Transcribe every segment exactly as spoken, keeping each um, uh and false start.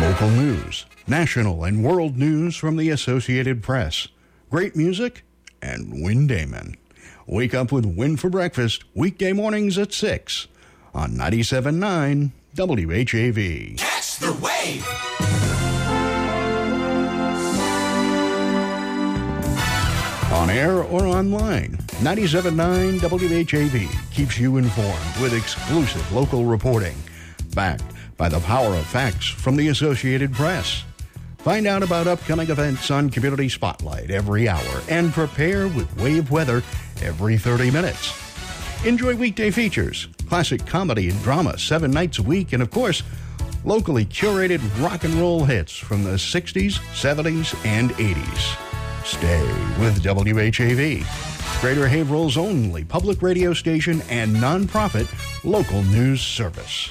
Local news, national and world news from the Associated Press, great music, and Win Damon. Wake up with Win for breakfast weekday mornings at six on ninety-seven point nine W H A V. Catch the wave! On air or online, ninety-seven point nine W H A V keeps you informed with exclusive local reporting, backed by the power of facts from the Associated Press. Find out about upcoming events on Community Spotlight every hour and prepare with wave weather every thirty minutes. Enjoy weekday features, classic comedy and drama seven nights a week, and of course, locally curated rock and roll hits from the sixties, seventies, and eighties. Stay with W H A V, Greater Haverhill's only public radio station and nonprofit local news service.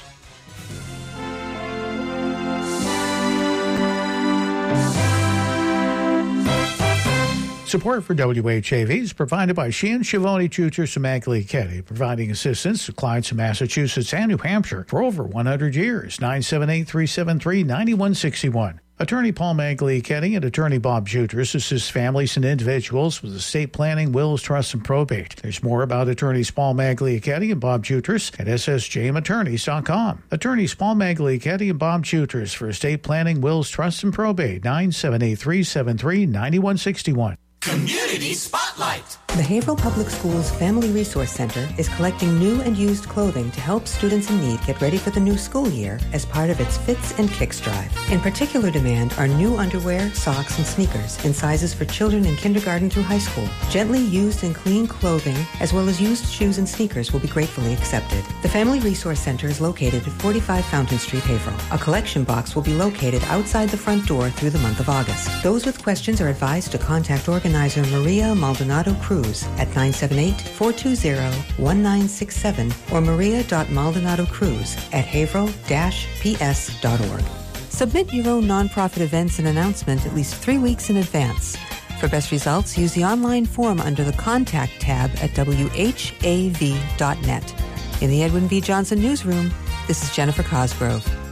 Support for W H A V is provided by Sheehan Schiavone Tutors Magli Ketty, providing assistance to clients in Massachusetts and New Hampshire for over one hundred years. nine seven eight, three seven three, nine one six one. Attorney Paul Magliachetti and Attorney Bob Juters assist families and individuals with estate planning, wills, trusts, and probate. There's more about Attorneys Paul Magliachetti and Bob Juters at S S J M attorneys dot com. Attorneys Paul Magliachetti and Bob Juters for estate planning, wills, trusts, and probate. nine seven eight, three seven three, nine one six one. Community Spotlight. The Haverhill Public Schools Family Resource Center is collecting new and used clothing to help students in need get ready for the new school year as part of its Fits and Kicks drive. In particular demand are new underwear, socks, and sneakers in sizes for children in kindergarten through high school. Gently used and clean clothing, as well as used shoes and sneakers, will be gratefully accepted. The Family Resource Center is located at forty-five Fountain Street, Haverhill. A collection box will be located outside the front door through the month of August. Those with questions are advised to contact organizer Maria Maldonado Cruz at nine seven eight, four two zero, one nine six seven or maria dot maldonado cruz at haverhill dash p s dot org. Submit your own nonprofit events and announcement at least three weeks in advance. For best results, use the online form under the Contact tab at w h a v dot net. In the Edwin V. Johnson Newsroom, this is Jennifer Cosgrove.